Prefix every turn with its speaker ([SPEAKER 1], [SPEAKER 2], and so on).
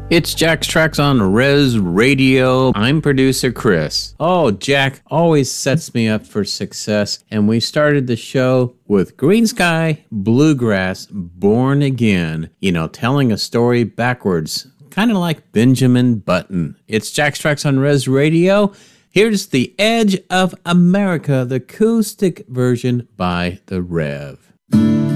[SPEAKER 1] It's Jack's Tracks on Res Radio. I'm producer Chris. Oh, Jack always sets me up for success, and we started the show with Green Sky Bluegrass, Born Again, telling a story backwards, kind of like Benjamin Button. It's Jack's Tracks on Res Radio. Here's The Edge of America, the acoustic version by The Rev.